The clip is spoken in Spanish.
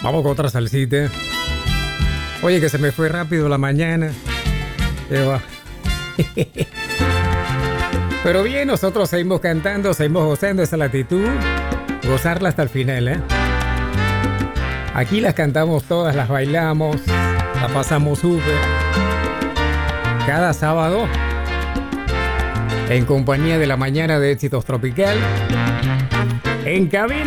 Vamos con otra salsita. Oye, que se me fue rápido la mañana. Qué va. Pero bien, nosotros seguimos cantando, seguimos gozando esa latitud. Gozarla hasta el final, ¿eh? Aquí las cantamos todas, las bailamos, la pasamos súper. Cada sábado, en compañía de la mañana de Éxitos Tropical. En cabina.